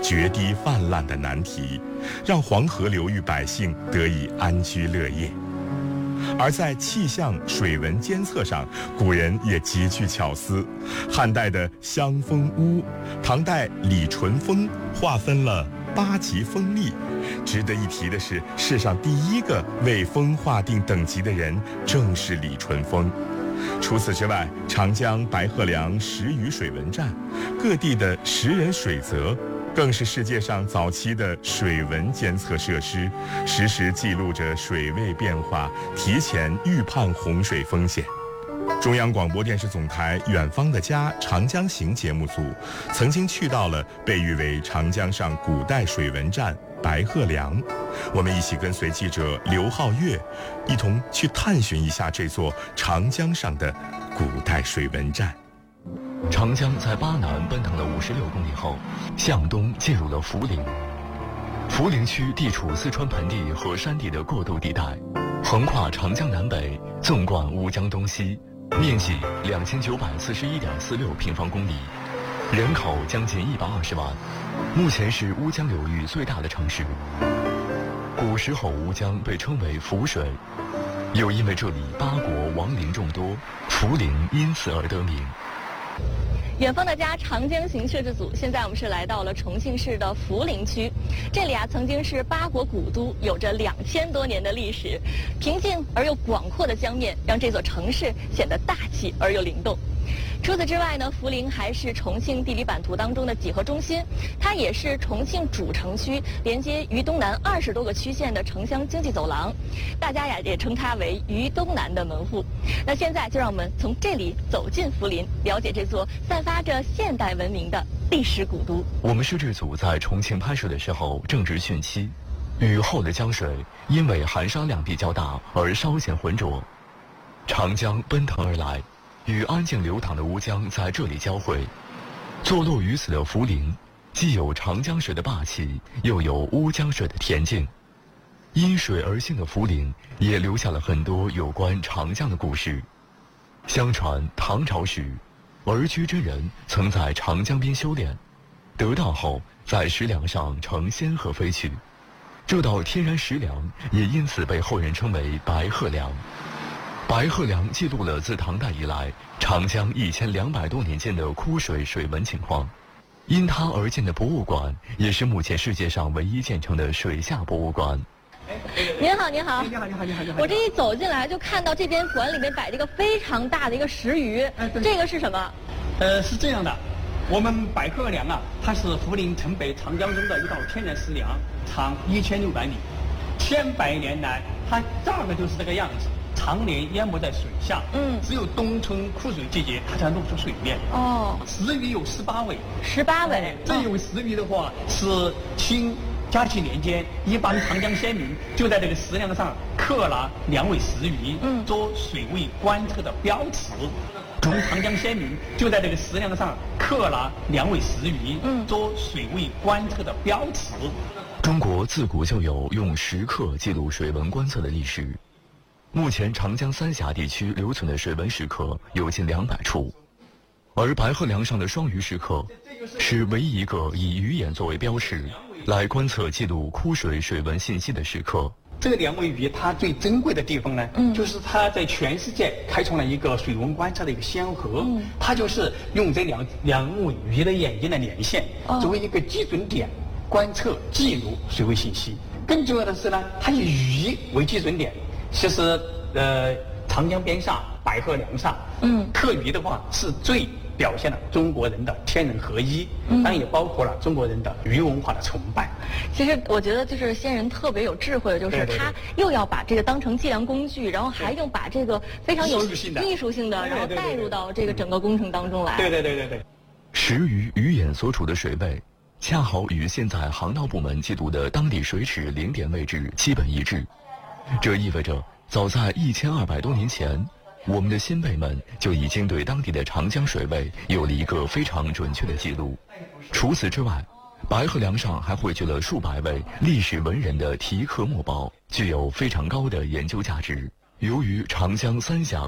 决堤泛滥的难题，让黄河流域百姓得以安居乐业。而在气象水文监测上，古人也极具巧思。汉代的襄风屋，唐代李淳风划分了8级风力。值得一提的是，世上第一个为风划定等级的人正是李淳风。除此之外，长江白鹤梁时雨水文站，各地的时人水泽，更是世界上早期的水文监测设施，实时记录着水位变化，提前预判洪水风险。中央广播电视总台《远方的家·长江行》节目组曾经去到了被誉为长江上古代水文站白鹤梁，我们一起跟随记者刘浩月，一同去探寻一下这座长江上的古代水文站。 长江在巴南奔腾了56公里后，向东进入了涪陵。涪陵区地处四川盆地和山地的过渡地带，横跨长江南北，纵贯乌江东西，面积2941.46平方公里，人口将近120万，目前是乌江流域最大的城市。古时候乌江被称为涪水，又因为这里八国亡灵众多，涪陵因此而得名。 远方的家长江行摄制组，现在我们是来到了重庆市的涪陵区。这里曾经是八国古都，有着2000多年的历史。平静而又广阔的江面，让这座城市显得大气而又灵动。除此之外呢，涪陵还是重庆地理版图当中的几何中心，它也是重庆主城区连接渝东南20多个区县的城乡经济走廊，大家也称它为渝东南的门户。那现在就让我们从这里走进涪陵，了解这座散发着现代文明的历史古都。 我们摄制组在重庆拍摄的时候正值汛期，雨后的江水因为含沙量比较大而稍显浑浊，长江奔腾而来，与安静流淌的乌江在这里交汇。坐落于此的涪陵，既有长江水的霸气，又有乌江水的恬静。因水而兴的涪陵，也留下了很多有关长江的故事。相传唐朝时，儿居真人曾在长江边修炼，得道后在石梁上乘仙鹤飞去，这道天然石梁也因此被后人称为白鹤梁。白鹤梁记录了自唐代以来长江1200多年间的枯水水文情况，因它而建的博物馆也是目前世界上唯一建成的水下博物馆。 您好，您好。 你好，你好，你好，你好。 我这一走进来就看到这边馆里面摆着一个非常大的一个石鱼，这个是什么？ 是这样的，我们白鹤梁它是涪陵城北长江中的一道天然石梁，长1600米，千百年来它大概就是这个样子。常年淹没在水下，只有冬春枯水季节它才露出水面。石鱼有18尾 ，18尾。 这一尾石鱼的话，是清嘉庆年间，一帮长江先民就在这个石梁上刻了2尾石鱼，做水位观测的标尺。从长江先民就在这个石梁上刻了2尾石鱼，做水位观测的标尺。 中国自古就有用石刻记录水文观测的历史。目前长江三峡地区留存的水文石刻有近200处，而白鹤梁上的双鱼石刻是唯一一个以鱼眼作为标尺来观测记录枯水水文信息的石刻。 这个2尾鱼它最珍贵的地方呢，就是它在全世界开创了一个水文观测的一个先河。它就是用这两尾鱼的眼睛的连线，作为一个基准点，观测记录水位信息。更重要的是呢，它以鱼为基准点。其实，长江边上白鹤梁上，刻鱼的话是最表现了中国人的天人合一，当然也包括了中国人的鱼文化的崇拜。 其实我觉得就是先人特别有智慧的，就是他又要把这个当成计量工具，然后还用把这个非常有艺术性的，然后带入到这个整个工程当中来。 对。 石鱼鱼眼所处的水位，恰好与现在航道部门记录的当地水尺0点位置基本一致。这意味着，早在1200多年前，我们的先辈们就已经对当地的长江水位有了一个非常准确的记录。除此之外，白鹤梁上还汇聚了数百位历史文人的题刻墨宝，具有非常高的研究价值。由于长江三峡